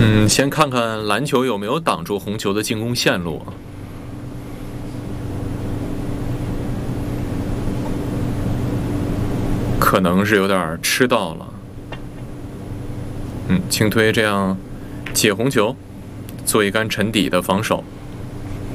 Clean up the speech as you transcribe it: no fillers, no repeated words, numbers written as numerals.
先看看篮球有没有挡住红球的进攻线路。可能是有点吃到了。轻推这样解红球，做一杆沉底的防守。